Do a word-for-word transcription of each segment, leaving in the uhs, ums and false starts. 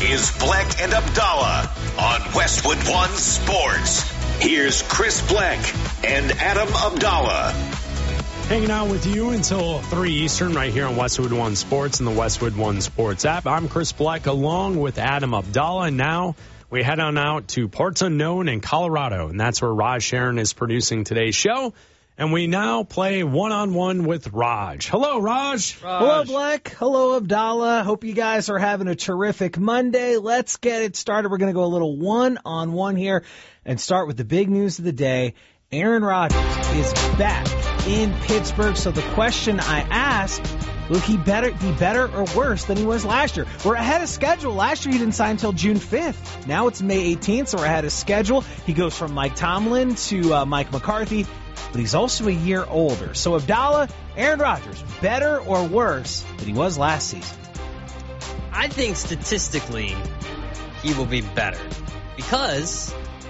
is Bleck and Abdallah on Westwood One Sports. Here's Chris Bleck and Adam Abdallah. Hanging out with you until three Eastern right here on Westwood One Sports and the Westwood One Sports app. I'm Chris Bleck along with Adam Abdallah. And now we head on out to Parts Unknown in Colorado, and that's where Raj Sharon is producing today's show. And we now play one-on-one with Raj. Hello, Raj. Raj. Hello, Bleck. Hello, Abdallah. Hope you guys are having a terrific Monday. Let's get it started. We're going to go a little one-on-one here and start with the big news of the day. Aaron Rodgers is back in Pittsburgh. So the question I ask, will he better be better or worse than he was last year? We're ahead of schedule. Last year he didn't sign until June fifth. Now it's May eighteenth, so we're ahead of schedule. He goes from Mike Tomlin to uh, Mike McCarthy, but he's also a year older. So Abdallah, Aaron Rodgers, better or worse than he was last season? I think statistically he will be better because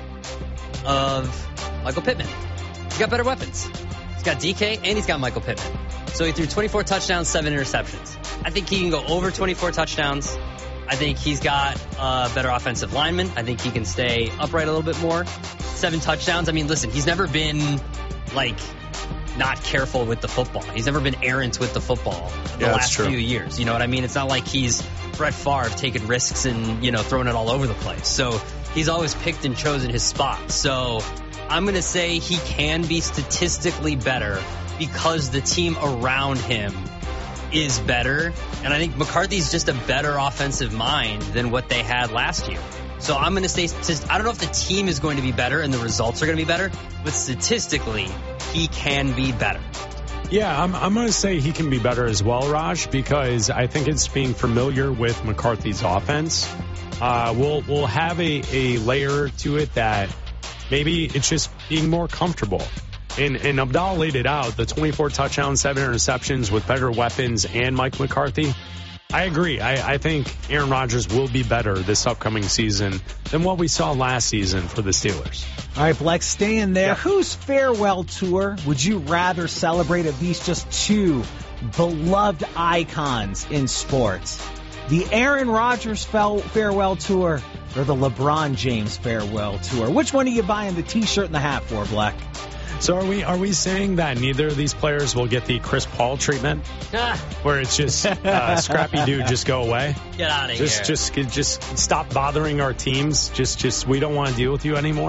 of Michael Pittman. He's got better weapons. He's got D K and he's got Michael Pittman. So he threw twenty-four touchdowns, seven interceptions. I think he can go over twenty-four touchdowns. I think he's got a better offensive lineman. I think he can stay upright a little bit more. Seven touchdowns. I mean, listen, he's never been, like, not careful with the football. He's never been errant with the football the yeah, last few years. You know what I mean? It's not like he's Brett Favre taking risks and, you know, throwing it all over the place. So he's always picked and chosen his spot. So I'm going to say he can be statistically better because the team around him is better. And I think McCarthy's just a better offensive mind than what they had last year. So I'm going to say, I don't know if the team is going to be better and the results are going to be better, but statistically, he can be better. Yeah, I'm, I'm going to say he can be better as well, Raj, because I think it's being familiar with McCarthy's offense. Uh, we'll, we'll have a, a layer to it that maybe it's just being more comfortable. And, and Abdallah laid it out, the twenty-four touchdowns, seven interceptions with better weapons and Mike McCarthy. I agree. I, I think Aaron Rodgers will be better this upcoming season than what we saw last season for the Steelers. All right, Bleck, staying there. Yeah. Whose farewell tour would you rather celebrate of these just two beloved icons in sports? The Aaron Rodgers farewell tour or the LeBron James farewell tour? Which one are you buying the T-shirt and the hat for, Bleck? So are we are we saying that neither of these players will get the Chris Paul treatment, Ah, where it's just uh, scrappy dude, just go away, get out of just here. just just stop bothering our teams, just just we don't want to deal with you anymore.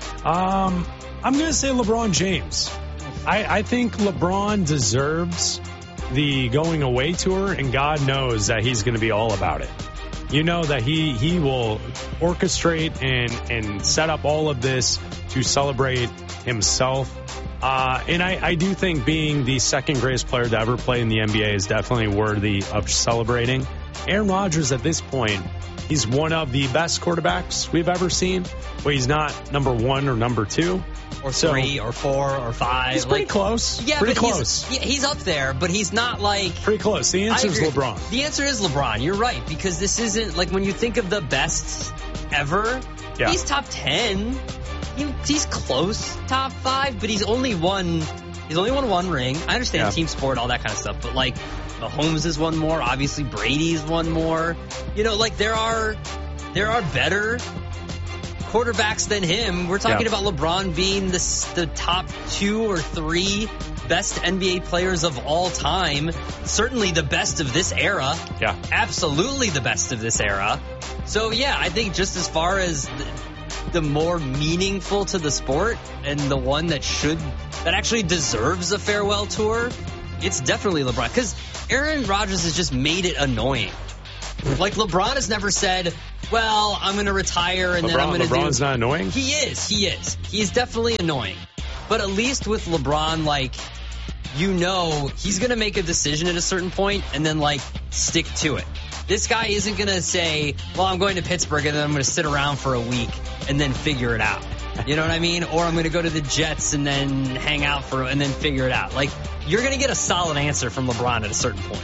Um, I'm gonna say LeBron James. I, I think LeBron deserves the going away tour, and God knows that he's going to be all about it. You know that he he will orchestrate and and set up all of this to celebrate himself. Uh, and I, I do think being the second greatest player to ever play in the N B A is definitely worthy of celebrating. Aaron Rodgers at this point, he's one of the best quarterbacks we've ever seen, but he's not number one or number two. Or So- three, or four, or five. He's pretty like, close. Yeah, pretty but close. He's, yeah, he's up there, but he's not like... Pretty close. The answer I is agree. LeBron. The answer is LeBron. You're right, because this isn't, like, when you think of the best ever, Yeah. he's top ten. He, he's close, top five, but he's only won, he's only won one ring. I understand Yeah. team sport, all that kind of stuff, but, like, Mahomes has won more. Obviously, Brady's won more. You know, like, there are, there are better quarterbacks than him. We're talking Yeah. about LeBron being the, the top two or three best N B A players of all time. Certainly the best of this era. Yeah. Absolutely the best of this era. So, yeah, I think just as far as the, the more meaningful to the sport and the one that should, that actually deserves a farewell tour, it's definitely LeBron. Because Aaron Rodgers has just made it annoying. Like, LeBron has never said, well, I'm going to retire and LeBron, then I'm going to do... LeBron's not annoying? He is. He is. He's definitely annoying. But at least with LeBron, like, you know he's going to make a decision at a certain point and then, like, stick to it. This guy isn't going to say, well, I'm going to Pittsburgh and then I'm going to sit around for a week and then figure it out. You know what I mean? Or I'm going to go to the Jets and then hang out for and then figure it out. Like, you're going to get a solid answer from LeBron at a certain point.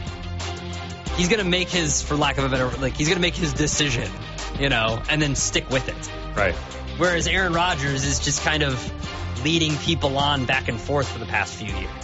He's going to make his, for lack of a better, like, he's going to make his decision, you know, and then stick with it. Right. Whereas Aaron Rodgers is just kind of leading people on back and forth for the past few years.